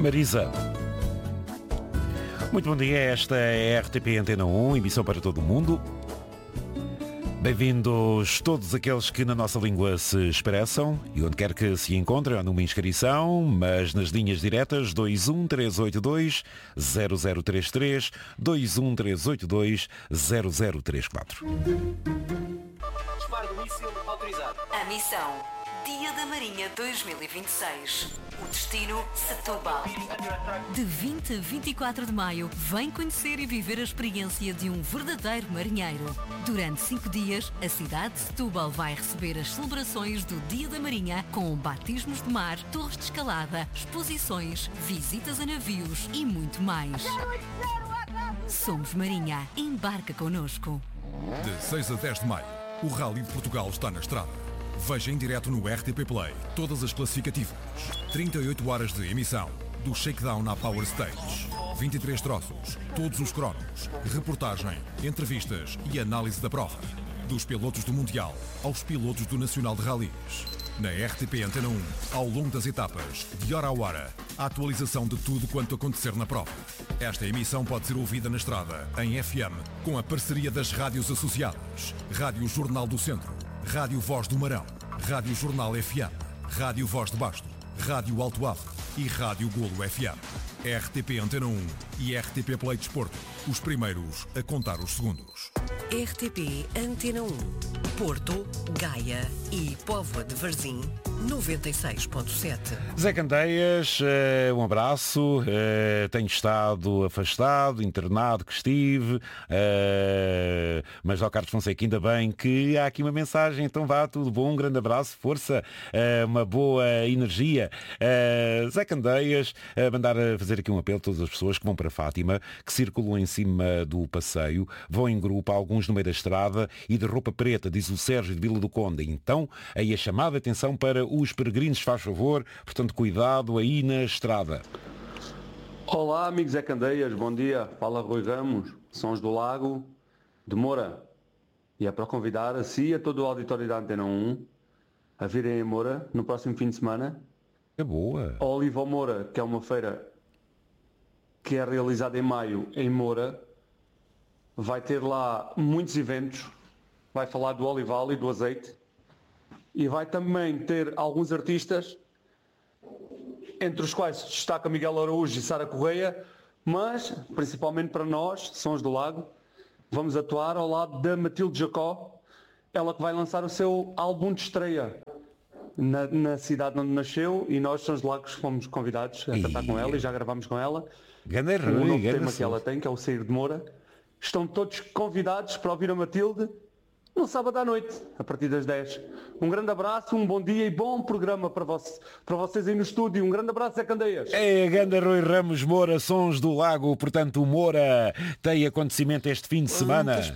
Marisa. Muito bom dia, esta é a RTP Antena 1, emissão para todo o mundo. Bem-vindos todos aqueles que na nossa língua se expressam e onde quer que se encontrem, ou numa inscrição, mas nas linhas diretas 21382-0033, 21382-0034. Disparo do míssil autorizado. A missão Dia da Marinha 2026. O destino Setúbal. De 20 a 24 de maio, vem conhecer e viver a experiência de um verdadeiro marinheiro. Durante 5 dias, a cidade de Setúbal vai receber as celebrações do Dia da Marinha com batismos de mar, torres de escalada, exposições, visitas a navios e muito mais. Somos Marinha. Embarca connosco. De 6 a 10 de maio, o Rally de Portugal está na estrada. Veja em direto no RTP Play todas as classificativas. 38 horas de emissão, do shakedown à Power Stage. 23 troços, todos os cromos, reportagem, entrevistas e análise da prova. Dos pilotos do Mundial aos pilotos do Nacional de Rallys. Na RTP Antena 1, ao longo das etapas, de hora a hora, a atualização de tudo quanto acontecer na prova. Esta emissão pode ser ouvida na estrada, em FM, com a parceria das rádios associadas. Rádio Jornal do Centro, Rádio Voz do Marão, Rádio Jornal FM, Rádio Voz de Basto, Rádio Alto Afro e Rádio Golo FM. RTP Antena 1 e RTP Play Desporto, os primeiros a contar os segundos. RTP Antena 1. Porto, Gaia e Póvoa de Varzim, 96.7. Zé Candeias, um abraço. Tenho estado afastado, internado que estive, mas ao Carlos Fonseca, ainda bem que há aqui uma mensagem. Então vá, tudo bom, um grande abraço, força, uma boa energia. Zé Candeias, mandar a fazer aqui um apelo a todas as pessoas que vão para Fátima, que circulam em cima do passeio, vão em grupo, alguns no meio da estrada e de roupa preta, diz o Sérgio de Vila do Conde. Então, aí a chamada de atenção para os peregrinos, faz favor, portanto, cuidado aí na estrada. Olá, amigos Zé Candeias, bom dia. Fala Rui Ramos, Sons do Lago, de Moura. E é para convidar a si e a todo o auditório da Antena 1 a virem a Moura no próximo fim de semana. É boa. A Oliva Moura, que é uma feira que é realizada em maio em Moura, vai ter lá muitos eventos, vai falar do olival e do azeite e vai também ter alguns artistas, entre os quais destaca Miguel Araújo e Sara Correia, mas principalmente para nós, Sons do Lago, vamos atuar ao lado da Matilde Jacó, ela que vai lançar o seu álbum de estreia na cidade onde nasceu, e nós, Sons do Lago, fomos convidados a cantar com ela e já gravámos com ela. Ganda O Rui, novo ganda tema que ela tem, que é o Sair de Moura. Estão todos convidados para ouvir a Matilde no sábado à noite, a partir das 10. Um grande abraço, um bom dia e bom programa para vocês aí no estúdio. Um grande abraço, Zé Candeias. É, ganda Rui Ramos Moura, Sons do Lago. Portanto, o Moura tem acontecimento este fim de semana.